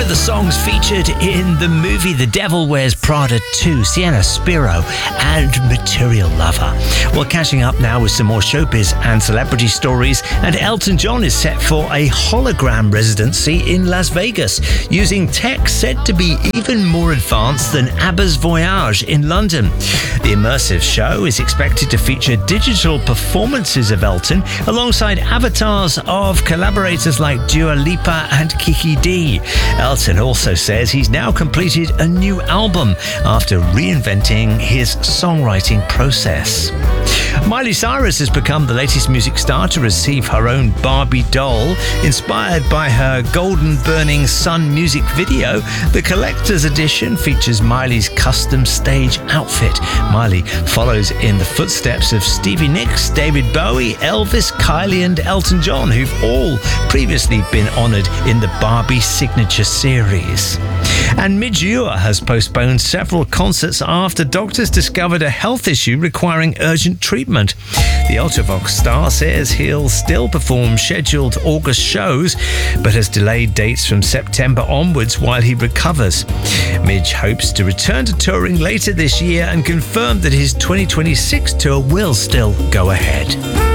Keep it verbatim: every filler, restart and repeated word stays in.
of the songs featured in the movie The Devil Wears Prada two, Sienna Spiro and Material Lover. Well, catching up now with some more showbiz and celebrity stories, and Elton John is set for a hologram residency in Las Vegas, using tech said to be even more advanced than ABBA's Voyage in London. The immersive show is expected to feature digital performances of Elton alongside avatars of collaborators like Dua Lipa and Kiki D. Elton also says he's now completed a new album after reinventing his songwriting process. Miley Cyrus has become the latest music star to receive her own Barbie doll. Inspired by her Golden Burning Sun music video, the collector's edition features Miley's custom stage outfit. Miley follows in the footsteps of Stevie Nicks, David Bowie, Elvis, Kylie and Elton John, who've all previously been honoured in the Barbie signature series. And Midge Ure has postponed several concerts after doctors discovered a health issue requiring urgent treatment. The Ultravox star says he'll still perform scheduled August shows, but has delayed dates from September onwards while he recovers. Midge hopes to return to touring later this year and confirmed that his twenty twenty-six tour will still go ahead.